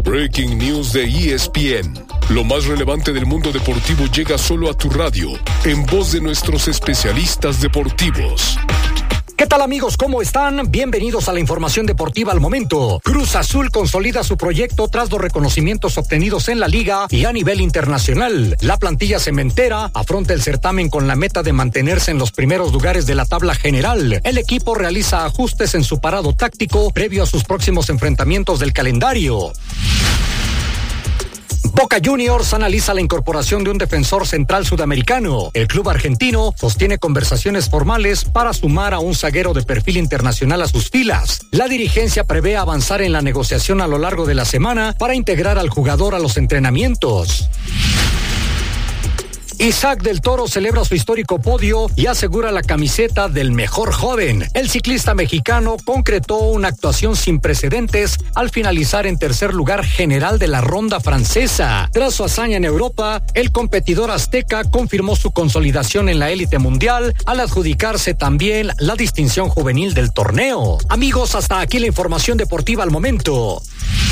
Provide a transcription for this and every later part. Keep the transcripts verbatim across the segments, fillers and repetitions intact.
Breaking News de E S P N. Lo más relevante del mundo deportivo llega solo a tu radio, en voz de nuestros especialistas deportivos. ¿Qué tal, amigos? ¿Cómo están? Bienvenidos a la información deportiva al momento. Cruz Azul consolida su proyecto tras los reconocimientos obtenidos en la liga y a nivel internacional. La plantilla cementera afronta el certamen con la meta de mantenerse en los primeros lugares de la tabla general. El equipo realiza ajustes en su parado táctico previo a sus próximos enfrentamientos del calendario. Boca Juniors analiza la incorporación de un defensor central sudamericano. El club argentino sostiene conversaciones formales para sumar a un zaguero de perfil internacional a sus filas. La dirigencia prevé avanzar en la negociación a lo largo de la semana para integrar al jugador a los entrenamientos. Isaac del Toro celebra su histórico podio y asegura la camiseta del mejor joven. El ciclista mexicano concretó una actuación sin precedentes al finalizar en tercer lugar general de la ronda francesa. Tras su hazaña en Europa, el competidor azteca confirmó su consolidación en la élite mundial al adjudicarse también la distinción juvenil del torneo. Amigos, hasta aquí la información deportiva al momento.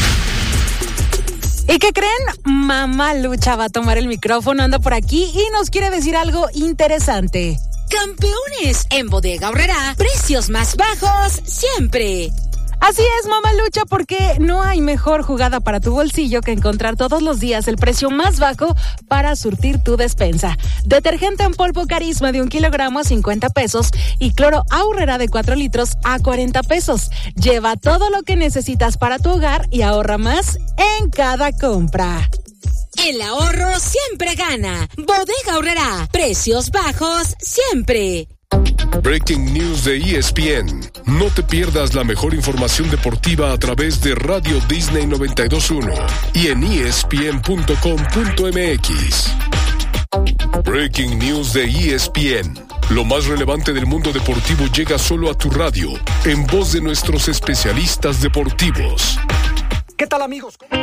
¿Y qué creen? Mamá Lucha va a tomar el micrófono, anda por aquí y nos quiere decir algo interesante. Campeones, en Bodega Aurrerá, precios más bajos siempre. Así es, Mamá Lucha, porque no hay mejor jugada para tu bolsillo que encontrar todos los días el precio más bajo para surtir tu despensa. Detergente en polvo Carisma de un kilogramo a cincuenta pesos y cloro Aurrerá de cuatro litros a cuarenta pesos. Lleva todo lo que necesitas para tu hogar y ahorra más en cada compra. El ahorro siempre gana. Bodega Aurrerá, precios bajos siempre. Breaking News de E S P N. No te pierdas la mejor información deportiva a través de Radio Disney noventa y dos punto uno y en E S P N punto com punto M X. Breaking News de E S P N. Lo más relevante del mundo deportivo llega solo a tu radio, en voz de nuestros especialistas deportivos. ¿Qué tal, amigos?